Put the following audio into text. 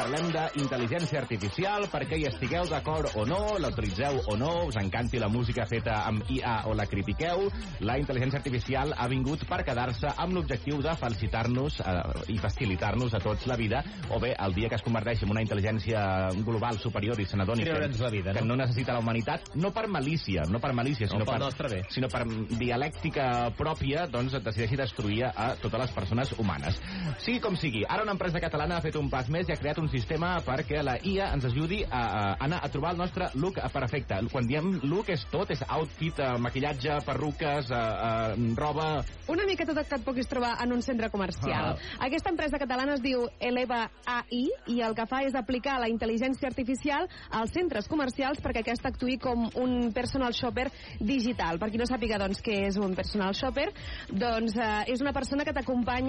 parlem d'intel·ligència artificial, perquè hi estigueu d'acord o no, la utilitzeu o no, us encanti la música feta amb IA o la critiqueu, la intel·ligència artificial ha vingut per quedar-se amb l'objectiu de felicitar-nos i facilitar-nos a tots la vida, o bé, el dia que es converteixi en una intel·ligència global superior i se n'adoni que no necessita la humanitat, no per malícia, sinó per dialèctica pròpia, doncs decideixi destruir a totes les persones humanes. Sigui com sigui, ara una empresa catalana ha fet un pas més i ha creat un sistema perquè la IA ens ajudi a anar a trobar el nostre look perfecte. Quan diem look és tot, és outfit, maquillatge, perruques, roba... Una mica tot el que et puguis trobar en un centre comercial. Aquesta empresa catalana es diu Eleva AI i el que fa és aplicar la intel·ligència artificial als centres comercials perquè aquesta actuï com un personal shopper digital. Per qui no sàpiga doncs què és un personal shopper, doncs és una persona que t'acompanya